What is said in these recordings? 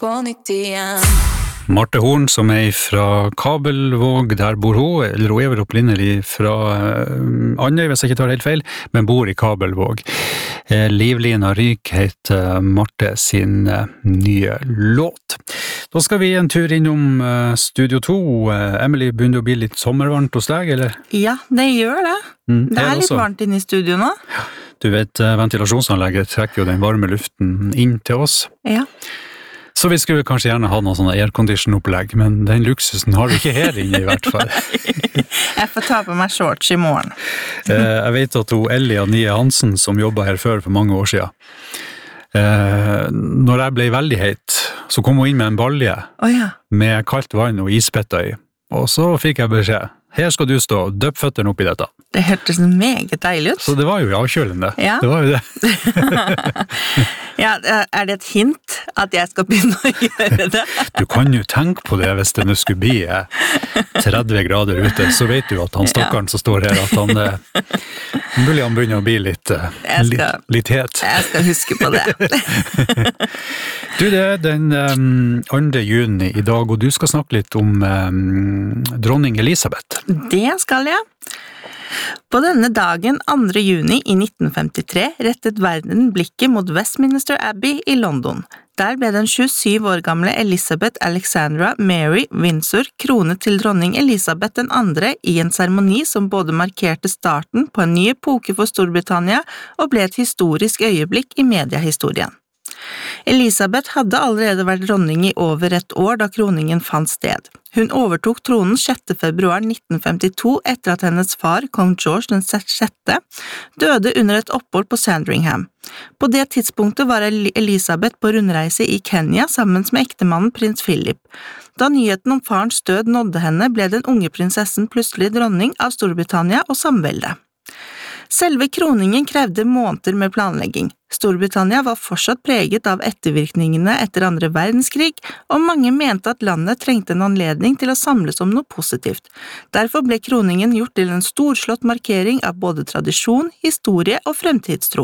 på nytt igjen. Marte Horn, som fra Kabelvåg, der bor hun, eller hun vel opprinnelig fra Andøy, hvis jeg ikke tar helt feil, men bor i Kabelvåg. Livlina Ryk heter Marte sin nye låt. Da skal vi en tur innom Studio 2. Emily, begynner det å bli litt sommervarmt hos deg, eller? Ja, det gjør det. Det litt varmt inne i studio nå. Ja, du vet, ventilasjonsanlegget trekker jo den varme luften inn til oss. Ja. Så vi skulle kanskje gjerne ha noen sånne aircondition-opplegg, men den luksusen har vi ikke her inne i hvert fall. Jeg får ta på meg shorts i morgen. Jeg vet at Elia Nye Hansen, som jobbet her før for mange år siden, når jeg ble veldig heit, så kom hun inn med en balje med kaldt vann og ispetter i, og så fikk jeg beskjed. Her skal du stå, døpp føtterne opp i dette. Det hørtes meget deilig ut. Så det var jo avkjølende. Ja. Det var jo det. Ja, det et hint at jeg skal begynne å gjøre det? Du kan jo tenke på det hvis det nå skulle bli 30 grader ute, så vet du at han stakkaren som står her, at han mulig han begynner å bli litt het. Jeg skal huske på det. Du, det den 2. juni i dag, og du skal snakke litt om dronning Elisabeth. Det skal jeg. På denne dagen, 2. juni i 1953, rettet verden blikket mot Westminster Abbey i London. Der ble den 27 år gamle Elizabeth Alexandra Mary Windsor kronet til dronning Elisabeth II i en seremoni som både markerte starten på en ny epoke for Storbritannia og ble et historisk øyeblikk i mediehistorien. Elisabeth hadde allerede vært dronning i over et år da kroningen fant sted. Hun overtok tronen 6. februar 1952 etter at hennes far, kong George VI, døde under et opphold på Sandringham. På det tidspunktet var Elisabeth på rundreise i Kenya sammen med ektemannen prins Philip. Da nyheten om farens død nådde henne, ble den unge prinsessen plutselig dronning av Storbritannia og samveldet. Selve kroningen krevde måneder med planlegging. Storbritannia var fortsatt preget av ettervirkningene etter 2. verdenskrig, og mange mente at landet trengte en anledning til å samles om noe positivt. Derfor ble kroningen gjort til en storslått markering av både tradisjon, historie og fremtidstro.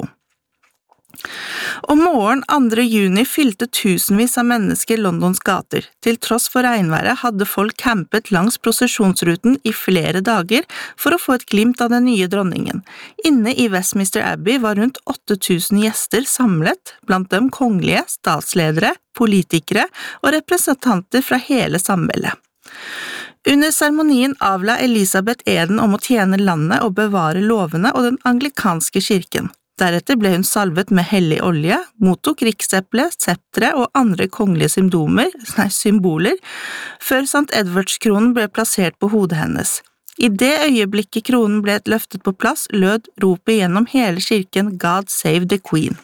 Om morgen 2. juni fylte tusenvis av mennesker Londons gater. Til tross for regnværet hadde folk campet langs prosesjonsruten i flere dager for å få et glimt av den nye dronningen. Inne i Westminster Abbey var rundt 8000 gjester samlet, blant dem kongelige, statsledere, politikere og representanter fra hele samveldet. Under seremonien avla Elisabeth eden om å tjene landet og bevare lovene og den anglikanske kirken. Deretter ble hun salvet med hellig olje, mottok rikseple, septre og andre kongelige symboler, før St. Edwards-kronen ble plassert på hodet hennes. I det øyeblikket kronen ble løftet på plass, lød ropet gjennom hele kirken God Save the Queen.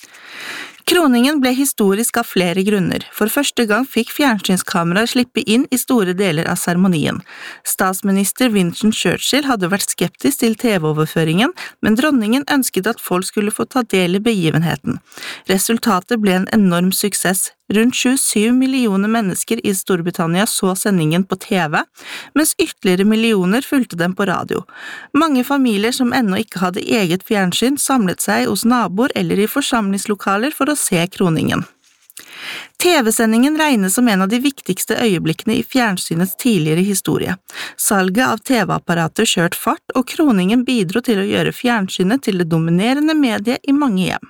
Kroningen ble historisk av flere grunner. For første gang fikk fjernsynskameraer slippe inn i store deler av seremonien. Statsminister Winston Churchill hadde vært skeptisk til TV-overføringen, men dronningen ønsket at folk skulle få ta del i begivenheten. Resultatet ble en enorm suksess. Rundt 27 millioner mennesker i Storbritannia så sendingen på TV, mens ytterligere millioner fulgte den på radio. Mange familier som ennå ikke hadde eget fjernsyn samlet seg hos naboer eller i forsamlingslokaler for å se kroningen. TV-sendingen regnes som en av de viktigste øyeblikkene i fjernsynets tidligere historie. Salget av TV-apparater skjørt fart, og kroningen bidro til å gjøre fjernsynet til det dominerende mediet i mange hjem.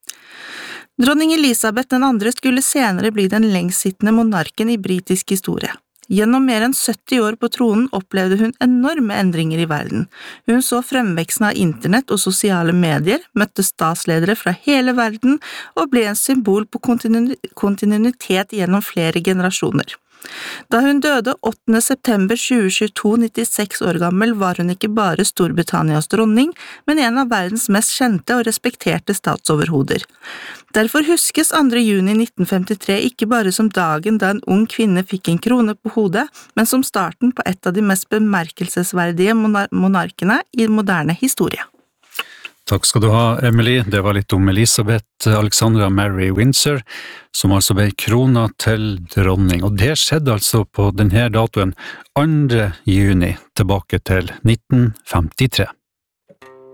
Dronning Elisabeth II skulle senere bli den lengstsittende monarken i britisk historie. Gjennom mer enn 70 år på tronen opplevde hun enorme endringer i verden. Hun så fremveksten av internett og sosiale medier, møtte statsledere fra hele verden og ble en symbol på kontinuitet gjennom flere generasjoner. Da hun døde 8. september 2022, 96 år gammel, var hun ikke bare Storbritannias dronning, men en av verdens mest kjente og respekterte statsoverhoder. Derfor huskes 2. juni 1953 ikke bare som dagen da en ung kvinne fikk en krone på hodet, men som starten på et av de mest bemerkelsesverdige monarkene i moderne historie. Takk skal du ha, Emily. Det var litt om Elisabeth Alexandra Mary Windsor, som altså ble krona til dronning. Og det skjedde altså på denne datoen 2. juni, tilbake til 1953.